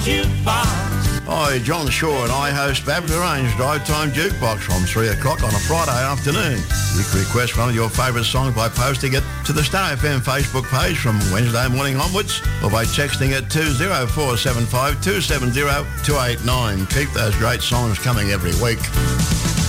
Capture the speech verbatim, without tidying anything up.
jukebox. Hi, John Shaw and I host Babs Arranged Drive Time Jukebox from three o'clock on a Friday afternoon. You can request one of your favourite songs by posting it to the Star F M Facebook page from Wednesday morning onwards or by texting it to zero four seven five two seven zero two eight nine. Keep those great songs coming every week.